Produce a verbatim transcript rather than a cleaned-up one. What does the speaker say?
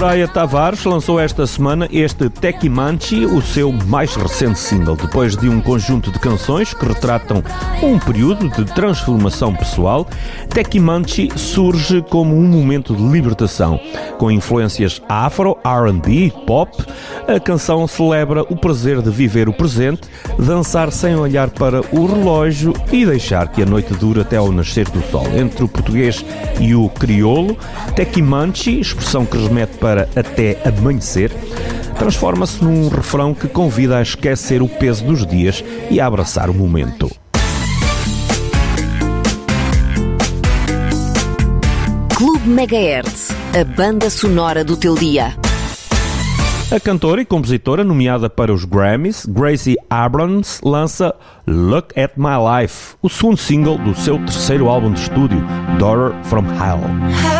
Soraya Tavares lançou esta semana este Techimanchi, o seu mais recente single, depois de um conjunto de canções que retratam um período de transformação pessoal. Techimanchi surge como um momento de libertação. Com influências afro, R and B e pop, a canção celebra o prazer de viver o presente, dançar sem olhar para o relógio e deixar que a noite dure até ao nascer do sol. Entre o português e o crioulo, Techimanchi, expressão que remete para até amanhecer, transforma-se num refrão que convida a esquecer o peso dos dias e a abraçar o momento. Clube Megahertz, a banda sonora do teu dia. A cantora e compositora nomeada para os Grammys, Gracie Abrams, lança Look at My Life, o segundo single do seu terceiro álbum de estúdio, Daughter from Hell.